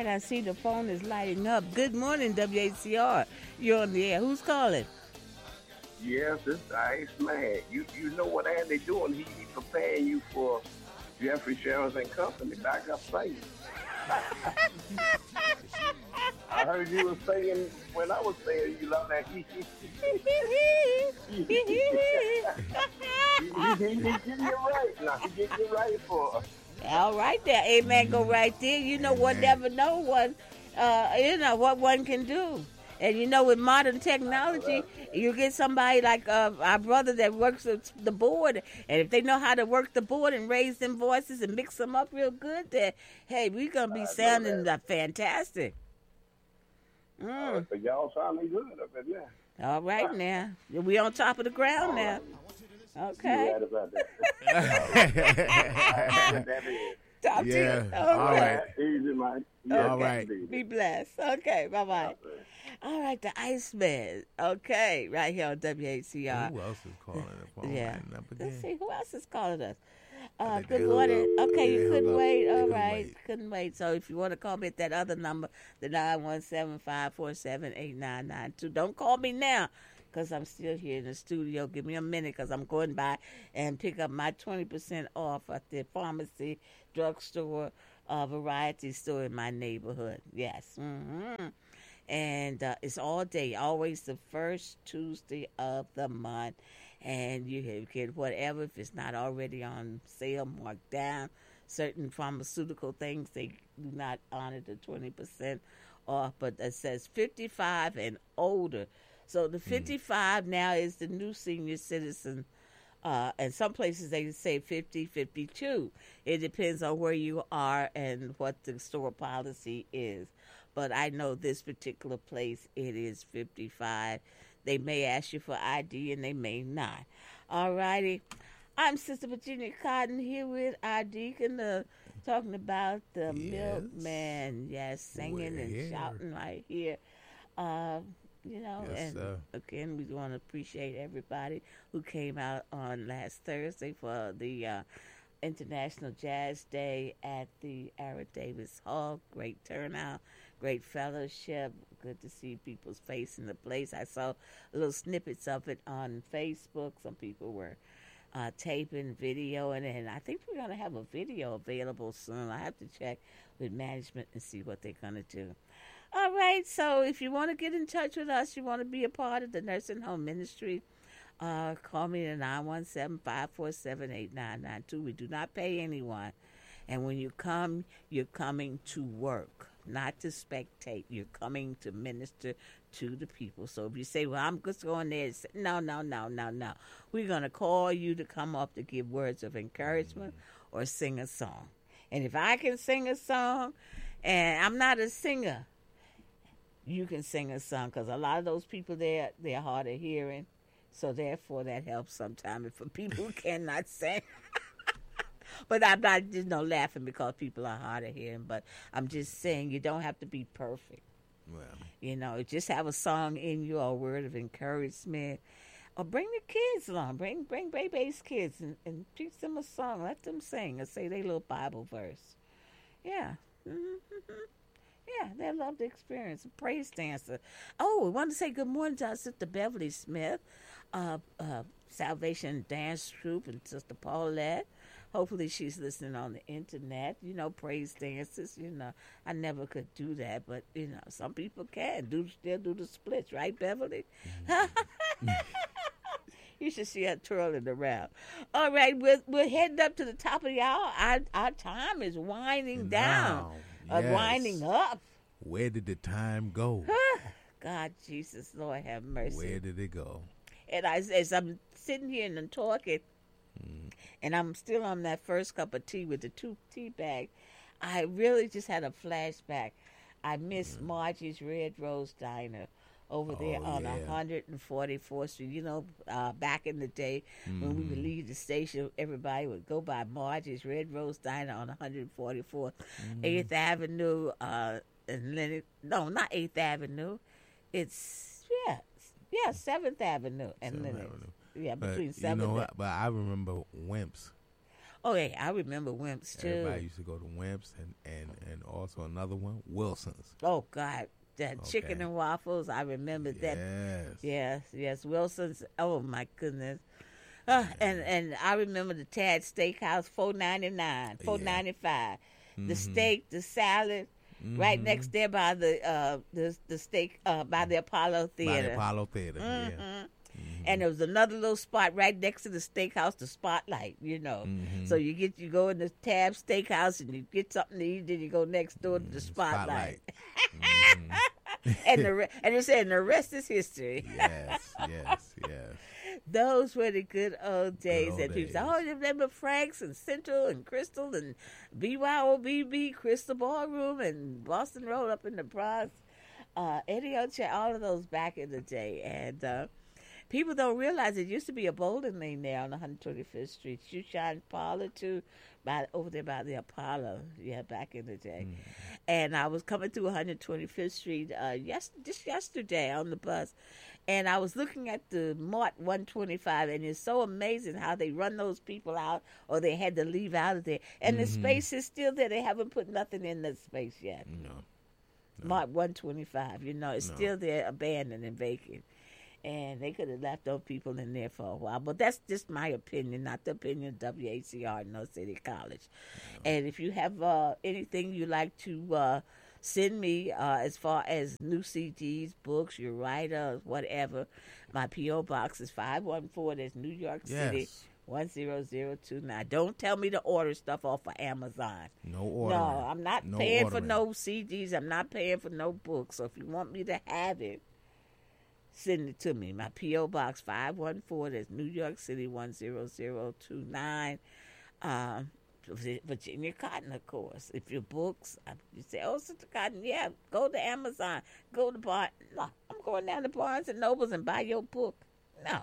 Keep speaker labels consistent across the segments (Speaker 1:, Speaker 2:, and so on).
Speaker 1: right, I see the phone is lighting up. Good morning, WACR. You're on the air. Who's calling?
Speaker 2: Yes, it's the Iceman. You know what Andy doing? He preparing you for Jeffrey Sherrills and Company back up singing. I heard you were singing when I was saying you love that. He getting you right now. He getting you right for us.
Speaker 1: All right there. Amen. Go right there. You know what?
Speaker 3: Amen.
Speaker 1: Never know one. You know what one can do. And you know, with modern
Speaker 2: I know
Speaker 1: technology,
Speaker 2: that.
Speaker 1: you get somebody like our brother that works the board, and if they know how to work the board and raise them voices and mix them up real good, then hey, we're gonna be
Speaker 2: I know
Speaker 1: sounding
Speaker 2: that.
Speaker 1: Fantastic. Mm.
Speaker 2: But y'all sounding good up in there.
Speaker 1: All right now, we on top of the ground now.
Speaker 2: You
Speaker 1: Okay.
Speaker 2: right about that. That is.
Speaker 1: Talk to
Speaker 3: Yeah.
Speaker 1: you.
Speaker 3: All right.
Speaker 2: Easy, man.
Speaker 3: All right.
Speaker 1: Be blessed. Okay. Bye bye. All right, the Iceman. Okay, right here on WACR.
Speaker 3: Who else is calling the phone?
Speaker 1: Yeah.
Speaker 3: Lighting up
Speaker 1: Let's
Speaker 3: again?
Speaker 1: see who else is calling us.
Speaker 3: think
Speaker 1: Good
Speaker 3: they
Speaker 1: morning.
Speaker 3: hung up.
Speaker 1: Okay,
Speaker 3: Yeah,
Speaker 1: you
Speaker 3: they
Speaker 1: couldn't
Speaker 3: hung up.
Speaker 1: wait.
Speaker 3: They
Speaker 1: All
Speaker 3: couldn't
Speaker 1: right,
Speaker 3: wait.
Speaker 1: couldn't wait. So if you want to call me at that other number, the 917-547-8992. Don't call me now, because I'm still here in the studio. Give me a minute, because I'm going by and pick up my 20% off at the pharmacy, drugstore, variety store in my neighborhood. Yes. And it's all day, always the first Tuesday of the month. And you get whatever, if it's not already on sale, marked down. Certain pharmaceutical things, they do not honor the 20% off, but it says 55 and older. So the 55 now is the new senior citizen. And some places they say 50, 52. It depends on where you are and what the store policy is. But I know this particular place, it is 55. They may ask you for ID and they may not. All righty. I'm Sister Virginia Cotton here with our deacon, talking about the
Speaker 3: Yes.
Speaker 1: milkman. Yes, singing and
Speaker 3: Where?
Speaker 1: shouting right here. You know,
Speaker 3: Yes,
Speaker 1: and
Speaker 3: sir.
Speaker 1: again, we want to appreciate everybody who came out on last Thursday for the International Jazz Day at the Ara Davis Hall. Great turnout, great fellowship. Good to see people's face in the place. I saw little snippets of it on Facebook. Some people were taping, videoing, and I think we're going to have a video available soon. I have to check with management and see what they're going to do. All right, so if you want to get in touch with us, you want to be a part of the nursing home ministry, call me at 917-547-8992. We do not pay anyone. And when you come, you're coming to work, not to spectate. You're coming to minister to the people. So if you say, well, I'm just going there, and say, no. We're going to call you to come up to give words of encouragement or sing a song. And if I can sing a song, and I'm not a singer, you can sing a song, because a lot of those people there, they're hard of hearing. So therefore, that helps sometimes for people who cannot sing. But I'm not just laughing because people are hard of hearing. But I'm just saying you don't have to be perfect.
Speaker 3: Well,
Speaker 1: Just have a song in you or a word of encouragement. Or bring the kids along. Bring baby's kids and teach them a song. Let them sing or say their little Bible verse. Yeah. Yeah, they love the experience. A praise dancer. Oh, we want to say good morning to our sister Beverly Smith, Salvation Dance Troupe, and Sister Paulette. Hopefully she's listening on the internet. Praise dances. I never could do that, but some people can still do the splits, right, Beverly? You should see her twirling around. All right, we're heading up to the top of the hour. Our time is winding down.
Speaker 3: Now, yes.
Speaker 1: Winding up.
Speaker 3: Where did the time go?
Speaker 1: God, Jesus, Lord have mercy.
Speaker 3: Where did it go?
Speaker 1: And as I'm sitting here and I'm talking, and I'm still on that first cup of tea with the two tea bags, I really just had a flashback. I miss Margie's Red Rose Diner over there on
Speaker 3: yeah.
Speaker 1: 144th Street. Back in the day when we would leave the station, everybody would go by Margie's Red Rose Diner on 144th, 8th Avenue, and Leonard. No, not 8th Avenue. It's, 7th Avenue and
Speaker 3: 7th
Speaker 1: Leonard.
Speaker 3: Avenue.
Speaker 1: Yeah,
Speaker 3: But
Speaker 1: between
Speaker 3: you
Speaker 1: 7th
Speaker 3: know
Speaker 1: and...
Speaker 3: what? But I remember Wimps.
Speaker 1: Oh, yeah, I remember Wimps, too.
Speaker 3: Everybody used to go to Wimps and also another one, Wilson's.
Speaker 1: Oh, God. That chicken and waffles, I remember that. Yes. Wilson's. Oh, my goodness. And I remember the Tad Steakhouse, $4.99, $4.95. The steak, the salad, right next there by the steak by the Apollo Theater.
Speaker 3: By the Apollo Theater, yeah.
Speaker 1: And there was another little spot right next to the steakhouse, the Spotlight, So you go in the Tab Steakhouse and you get something to eat, then you go next door to the Spotlight. And they're saying the rest is history.
Speaker 3: Yes.
Speaker 1: Those were the good old days. And people say, oh, you remember Frank's and Central and Crystal and BYOBB, Crystal Ballroom and Boston Road up in the Bronx. Eddie Oche, all of those back in the day. And people don't realize it used to be a bowling lane there on 125th Street. Shoeshine Parlor, too, over there by the Apollo. Yeah, back in the day. And I was coming through 125th Street just yesterday on the bus. And I was looking at the Mart 125, and it's so amazing how they run those people out, or they had to leave out of there. And the space is still there. They haven't put nothing in that space yet.
Speaker 3: No.
Speaker 1: Mart 125, it's still there, abandoned and vacant. And they could have left those people in there for a while. But that's just my opinion, not the opinion of WACR, No City College. No. And if you have anything you like to send me as far as new CDs, books, your writer, whatever, my P.O. Box is 514. That's New York City, 10029. Don't tell me to order stuff off of Amazon.
Speaker 3: No order.
Speaker 1: No, I'm not paying for no CDs. I'm not paying for no books. So if you want me to have it, send it to me. My P.O. Box 514. That's New York City, 10029. Virginia Cotton, of course. If your books, you say, oh, Sister Cotton, yeah, go to Amazon, go to Barnes. No, I'm going down to Barnes and Nobles and buy your book. No.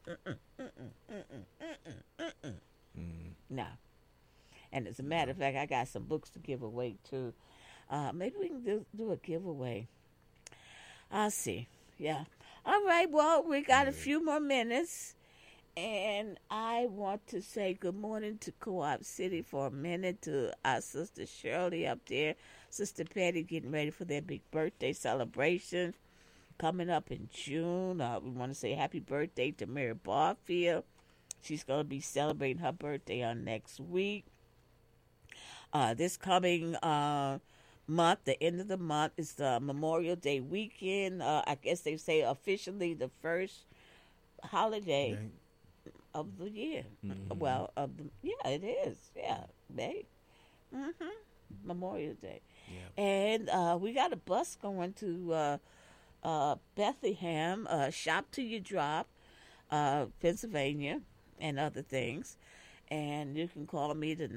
Speaker 1: No. And as a matter of fact, I got some books to give away, too. Maybe we can do a giveaway. I'll see. Yeah. All right, well, we got a few more minutes. And I want to say good morning to Co-op City for a minute, to our sister Shirley up there, Sister Patty getting ready for their big birthday celebration coming up in June. We want to say happy birthday to Mary Barfield. She's going to be celebrating her birthday on next week. This coming month, the end of the month, is the Memorial Day weekend. I guess they say officially the first holiday of the year. Well, it is. Yeah, May. Memorial Day. Yeah. And we got a bus going to Bethlehem, Shop Till You Drop, Pennsylvania, and other things. And you can call me to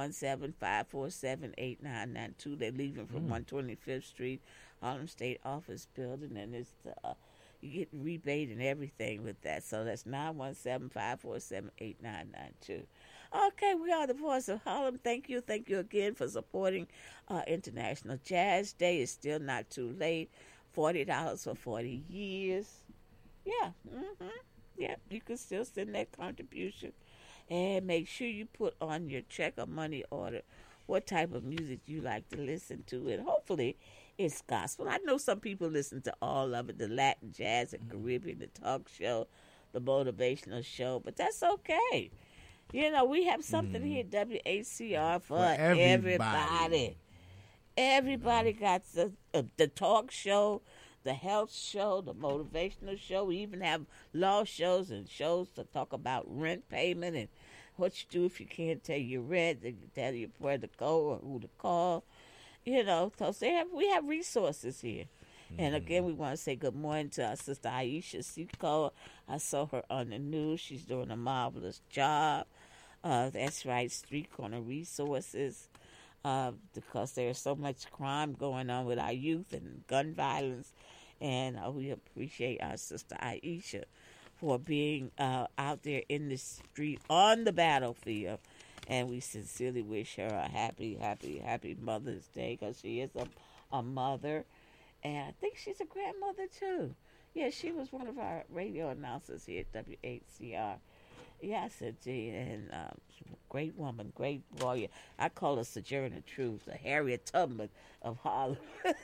Speaker 1: 917-547-8992. They're leaving from 125th Street, Harlem State Office Building, and it's you get rebate and everything with that. So that's 917-547-8992. Okay, we are the Voice of Harlem. Thank you again for supporting International Jazz Day. It's still not too late. $40 for 40 years. Yeah, yeah, you can still send that contribution. And make sure you put on your check or money order what type of music you like to listen to. And hopefully it's gospel. I know some people listen to all of it, the Latin, jazz, and Caribbean, the talk show, the motivational show. But that's okay. We have something here at WACR for everybody. Everybody got the talk show, the health show, the motivational show. We even have law shows and shows to talk about rent payment and what you do if you can't pay your rent. They can tell you where to go or who to call. So we have resources here. And again, we want to say good morning to our sister Aisha Siko. I saw her on the news. She's doing a marvelous job. That's right, Street Corner Resources. Because there's so much crime going on with our youth and gun violence. And we appreciate our sister Aisha for being out there in the street on the battlefield. And we sincerely wish her a happy, happy, happy Mother's Day, because she is a mother. And I think she's a grandmother, too. Yeah, she was one of our radio announcers here at WHCR. Yes, indeed. And great woman, great warrior. I call her Sojourner Truth, the Harriet Tubman of Harlem.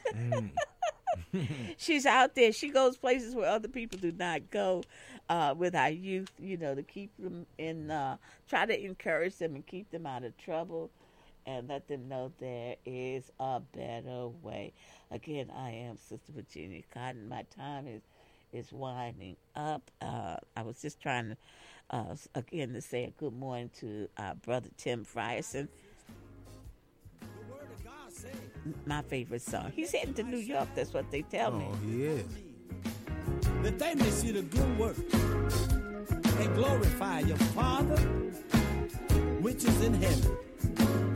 Speaker 1: She's out there. She goes places where other people do not go with our youth, to keep them try to encourage them and keep them out of trouble and let them know there is a better way. Again, I am Sister Virginia Cotton. My time is winding up. I was just trying to, again, to say a good morning to Brother Tim Frierson. My favorite song. He's heading to New York. That's what they tell me.
Speaker 3: Oh, he is.
Speaker 4: That they may see the good work and glorify your Father which is in heaven.